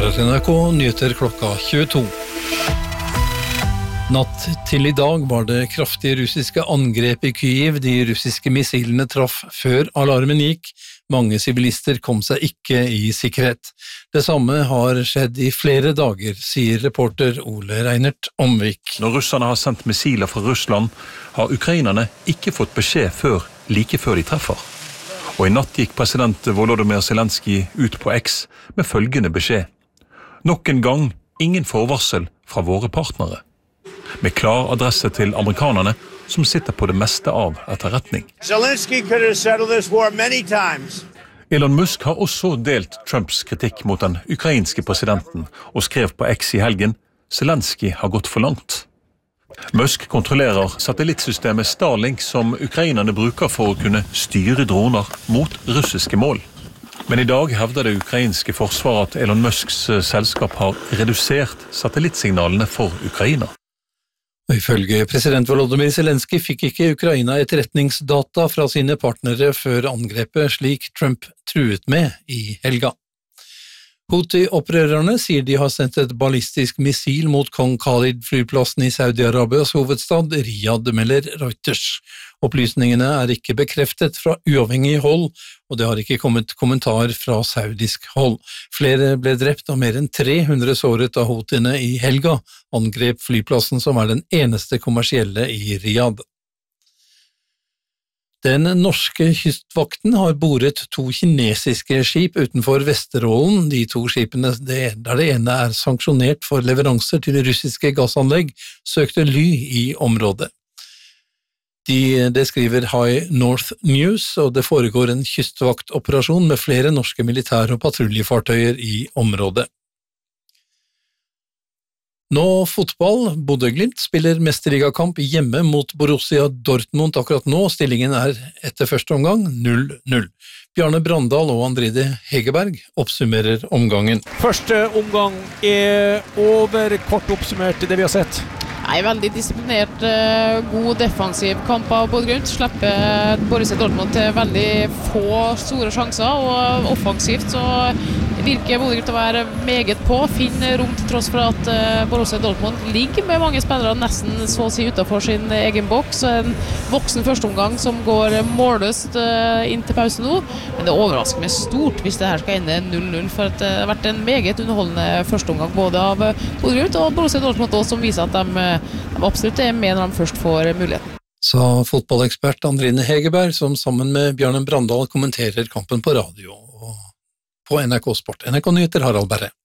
Her NRK nyheter klokka 22. Natt til i dag var det kraftige russiske angrep i Kyiv. De russiske missilene traff før alarmen gikk. Mange sivilister kom seg ikke i sikkerhet. Det samme har skjedd i flere dager, sier reporter Ole Reinert Omvik. Når russerne har sendt missiler fra Russland, har ukrainerne ikke fått beskjed like før de treffer. Og i natt gikk president Volodymyr Zelenskyj ut på X med følgende beskjed. Nok en gang ingen forvarsel fra våre partnere. Med klar adresse til amerikanerne som sitter på det meste av etterretning. Elon Musk har også delt Trumps kritikk mot den ukrainske presidenten og skrev på X i helgen Zelenskyj har gått for langt. Musk kontrollerer satellittsystemet Starlink som ukrainerne bruker for å kunne styre droner mot russiske mål. Men i dag hevder det ukrainske forsvaret at Elon Musks selskap har redusert satellittsignalene for Ukraina. Og ifølge president Volodymyr Zelenskyj fikk ikke Ukraina etterretningsdata fra sine partnere før angrepet, slik Trump truet med i helga. Houthi-opprørerne sier de har sendt et ballistisk missil mot Kong Khalid-flyplassen i Saudi-Arabias hovedstad, Riyadh, melder Reuters. Opplysningene er ikke bekreftet fra uavhengig hold, og det har ikke kommet kommentar fra saudisk hold. Flere ble drept og mer enn 300 såret av Houthine i helga, angrep flyplassen som er den eneste kommersielle i Riyadh. Den norske kystvakten har boret 2 kinesiske skip utenfor Vesterålen. De 2 skipene, der det ene er sanksjonert for leveranser til russiske gassanlegg, søkte ly i området. Det skriver High North News, og det foregår en kystvaktoperasjon med flere norske militær- og patruljefartøyer i området. Nå fotball. Bodø/Glimt spiller mesterligakamp hjemme mot Borussia Dortmund akkurat nå. Stillingen er etter første omgang 0-0. Bjarne Brandal og Andrine Hegerberg oppsummerer omgangen. Første omgang er over, kort oppsummert det vi har sett. Veldig disiplinert, god defensiv kamp av Bodø/Glimt. Slipper Borussia Dortmund til veldig få store sjanser, og offensivt så virker Bodø/Glimt å være meget på, finner rom til tross for at Borussia Dortmund ligger med mange spillere nesten så å si utenfor sin egen boks. En voksen førsteomgang som går målløst inn til pause nå, men det overrasker meg stort hvis det her skal ende 0-0, for det har vært en meget underholdende førsteomgang både av Bodø/Glimt og Borussia Dortmund også, som viser at de absolutt er med når de først får muligheten. Sa fotballekspert Andrine Hegerberg, som sammen med Bjarne Brandal kommenterer kampen på radio og på NRK Sport. NRK Nyheter, Harald Berre.